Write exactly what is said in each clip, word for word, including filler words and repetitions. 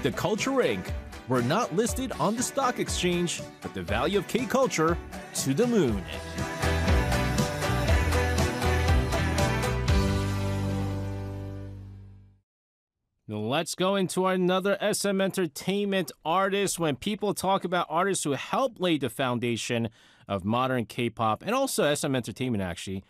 The Culture Incorporated. We're not listed on the stock exchange, but the value of K-culture to the moon. Let's go into another S M Entertainment artist. When people talk about artists who helped lay the foundation of modern K-pop and also S M Entertainment, actually,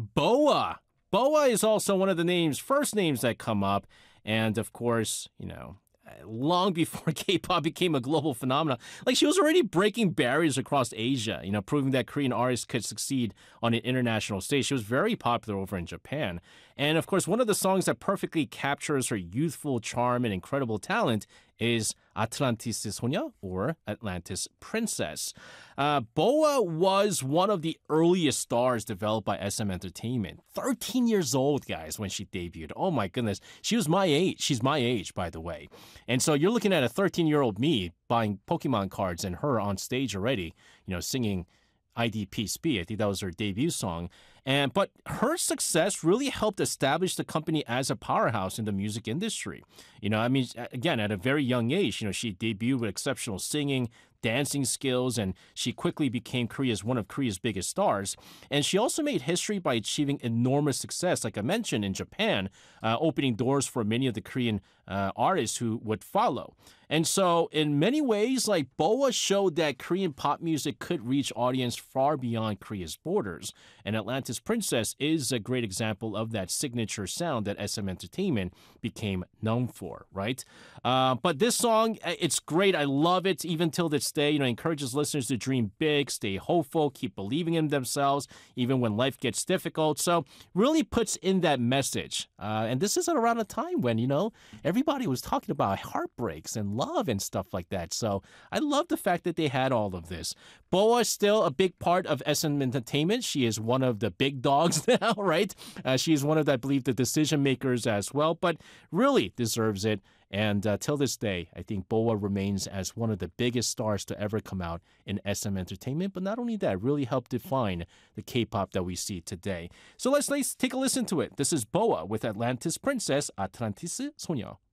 BoA. BoA is also one of the names, first names that come up. And of course, you know, long before K-pop became a global phenomenon, like she was already breaking barriers across Asia, you know, proving that Korean artists could succeed on an international stage. She was very popular over in Japan. And of course, one of the songs that perfectly captures her youthful charm and incredible talent is Atlantis 소녀, or Atlantis Princess. Uh, BoA was one of the earliest stars developed by S M Entertainment. thirteen years old, guys, when she debuted. Oh my goodness. She was my age. She's my age, by the way. And so you're looking at a thirteen-year-old me buying Pokemon cards and her on stage already, you know, singing I D Peace Be. I think that was her debut song. And but her success really helped establish the company as a powerhouse in the music industry. You know, I mean, again, at a very young age, you know, she debuted with exceptional singing, dancing skills, and she quickly became Korea's one of Korea's biggest stars. And she also made history by achieving enormous success, like I mentioned, in Japan, uh, opening doors for many of the Korean uh, artists who would follow. And so in many ways, like BoA showed that Korean pop music could reach audience far beyond Korea's borders. And Atlantis Princess is a great example of that signature sound that S M Entertainment became known for, right? Uh, but this song, it's great. I love it even till this day. You know, encourages listeners to dream big, stay hopeful, keep believing in themselves, even when life gets difficult. So really puts in that message. Uh, and this is around a time when, you know, everybody was talking about heartbreaks and love and stuff like that. So I love the fact that they had all of this. BoA is still a big part of S M Entertainment. She is one of the big dogs now, right? Uh, she is one of, I believe, the decision makers as well, but really deserves it. And uh, till this day, I think BoA remains as one of the biggest stars to ever come out in S M Entertainment. But not only that, really helped define the K-pop that we see today. So let's, let's take a listen to it. This is BoA with Atlantis Princess, Atlantis 소녀.